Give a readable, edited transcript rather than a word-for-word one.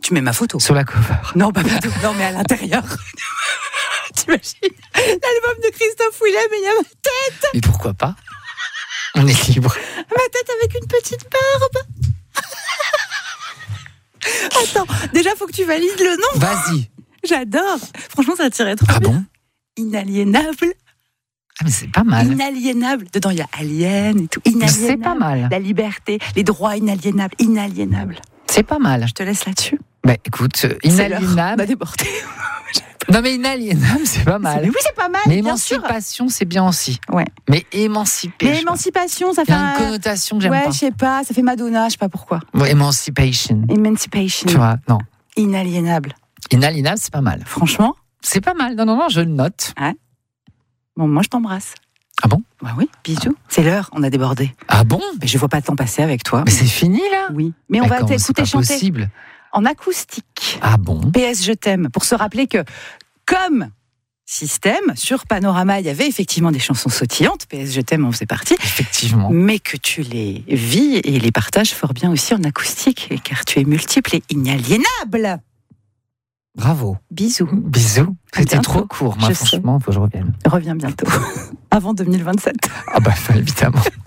Tu mets ma photo. Sur la cover. Non, pas partout. Non, mais à l'intérieur. T'imagines l'album de Christophe Willem et il y a ma tête. Mais pourquoi pas? On est libre. Ma tête avec une petite barbe. Attends, déjà, faut que tu valides le nom. Vas-y. J'adore. Franchement, ça tirait trop bien. Bon? Inaliénable. Ah, mais c'est pas mal. Inaliénable. Dedans, il y a alien et tout. Inaliénable. C'est pas mal. La liberté, les droits inaliénables. Inaliénable. C'est pas mal. Je te laisse là-dessus. Bah écoute, C'est l'heure. inaliénable. On a débordé. Non mais inaliénable, c'est pas mal. Mais oui, c'est pas mal. Mais bien sûr. émancipation, c'est bien aussi. Ouais. Mais émancipé. Mais je sais pas. émancipation, ça Il fait y a une connotation que j'aime ouais, pas. je sais pas, ça fait Madonna, je sais pas pourquoi. Ouais, Emancipation. Emancipation. Tu vois, non. Inaliénable. Inaliénable, c'est pas mal. Franchement. C'est pas mal. Non, je le note. Bon, moi je t'embrasse. Ah bon? Bah oui, bisous. C'est l'heure, on a débordé. Ah bon? Mais je vois pas le temps passer avec toi. Mais c'est fini là? Oui. Mais on Mais va comment, c'est t'écouter pas chanter possible. en acoustique. Ah bon? PS Je t'aime. Pour se rappeler que, comme Système, sur Panorama, il y avait effectivement des chansons sautillantes. PS Je t'aime en faisait partie. Effectivement. Mais que tu les vis et les partages fort bien aussi en acoustique, car tu es multiple et inaliénable. Bravo. Bisous. Bisous. À C'était bientôt. trop court. Moi, Je franchement, faut que je revienne. Reviens bientôt. Avant 2027. Ah bah, évidemment.